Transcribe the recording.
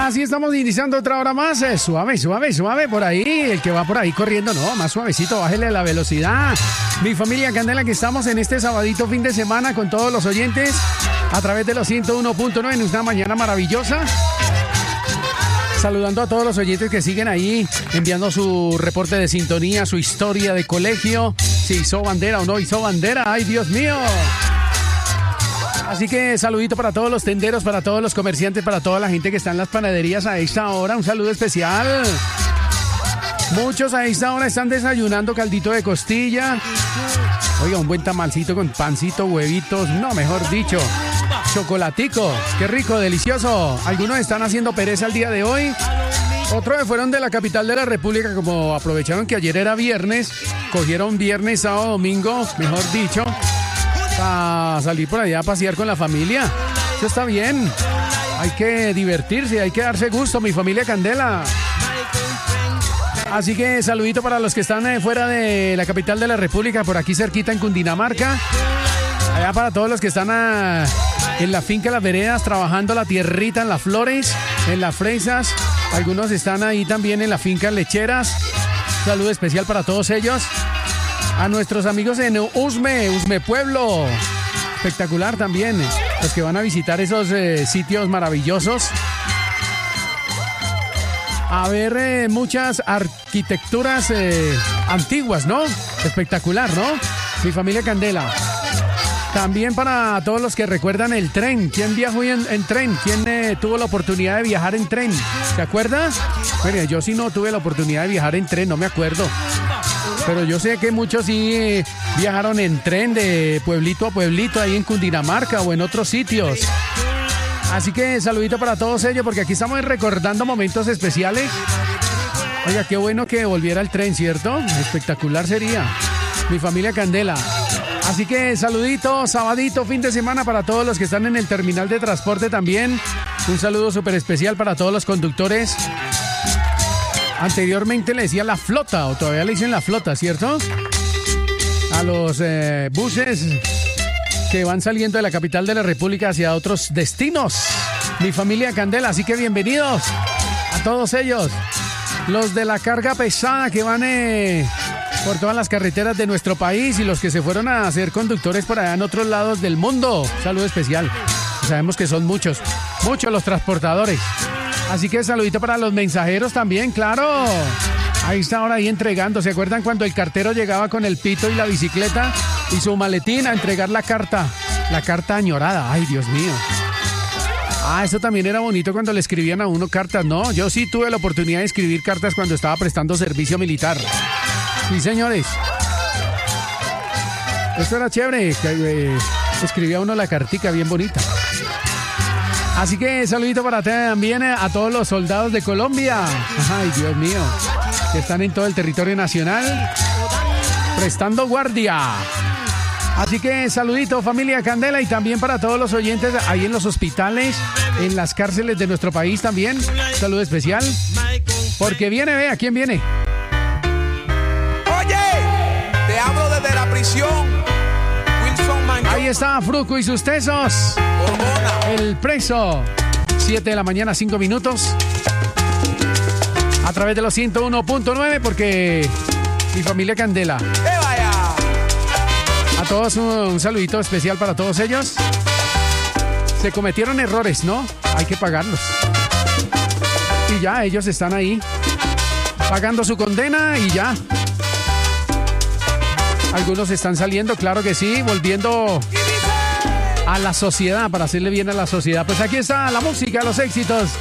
Así estamos iniciando otra hora más. Suave, suave, suave por ahí. El que va por ahí corriendo, no, más suavecito, bájele la velocidad. Mi familia Candela, que estamos en este sabadito fin de semana con todos los oyentes a través de los 101.9 en una mañana maravillosa. Saludando a todos los oyentes que siguen ahí, enviando su reporte de sintonía, su historia de colegio, si hizo bandera o no hizo bandera. ¡Ay, Dios mío! Así que saludito para todos los tenderos, para todos los comerciantes, para toda la gente que está en las panaderías a esta hora. Un saludo especial. Muchos a esta hora están desayunando caldito de costilla. Oiga, un buen tamalcito con pancito, huevitos, no, mejor dicho, chocolatico. Qué rico, delicioso. Algunos están haciendo pereza el día de hoy. Otros fueron de la capital de la República, como aprovecharon que ayer era viernes, cogieron viernes, sábado, domingo, mejor dicho, a salir por allá a pasear con la familia. Eso está bien. Hay que divertirse, hay que darse gusto, mi familia Candela. Así que saludito para los que están fuera de la capital de la República, por aquí cerquita en Cundinamarca. Allá para todos los que están en la finca Las Veredas, trabajando la tierrita en las flores, en las fresas. Algunos están ahí también en la finca Lecheras. Saludo especial para todos ellos. A nuestros amigos en Usme Pueblo. Espectacular también. Los que van a visitar esos sitios maravillosos. A ver, muchas arquitecturas antiguas, ¿no? Espectacular, ¿no? Mi familia Candela. También para todos los que recuerdan el tren. ¿Quién viajó en tren? ¿Quién tuvo la oportunidad de viajar en tren? ¿Se acuerda? Bueno, yo sí no tuve la oportunidad de viajar en tren, no me acuerdo. Pero yo sé que muchos sí viajaron en tren de pueblito a pueblito ahí en Cundinamarca o en otros sitios. Así que saludito para todos ellos, porque aquí estamos recordando momentos especiales. Oiga, qué bueno que volviera el tren, ¿cierto? Espectacular sería. Mi familia Candela. Así que saludito, sabadito, fin de semana para todos los que están en el terminal de transporte también. Un saludo súper especial para todos los conductores. Anteriormente le decía la flota, o todavía le dicen la flota, ¿cierto? A los buses que van saliendo de la capital de la República hacia otros destinos. Mi familia Candela, así que bienvenidos a todos ellos. Los de la carga pesada que van por todas las carreteras de nuestro país y los que se fueron a ser conductores por allá en otros lados del mundo. Saludo especial. Sabemos que son muchos los transportadores. Así que saludito para los mensajeros también, claro. Ahí está ahora ahí entregando. ¿Se acuerdan cuando el cartero llegaba con el pito y la bicicleta y su maletín a entregar la carta añorada? Ay, Dios mío. Eso también era bonito cuando le escribían a uno cartas, ¿no? Yo sí tuve la oportunidad de escribir cartas cuando estaba prestando servicio militar. Sí, señores. Esto era chévere. Escribía uno la cartica bien bonita. Así que saludito para también a todos los soldados de Colombia. Ay, Dios mío. Que están en todo el territorio nacional prestando guardia. Así que saludito, familia Candela, y también para todos los oyentes ahí en los hospitales, en las cárceles de nuestro país también. Saludo especial. Porque viene, vea, ¿quién viene? Oye, te hablo desde la prisión. Ahí está Fruco y sus tesos. El preso. 7 de la mañana, 5 minutos. A través de los 101.9, porque mi familia Candela. A todos un saludito especial para todos ellos. Se cometieron errores, ¿no? Hay que pagarlos. Y ya, ellos están ahí pagando su condena y ya. Algunos están saliendo, claro que sí, volviendo a la sociedad, para hacerle bien a la sociedad. Pues aquí está la música, los éxitos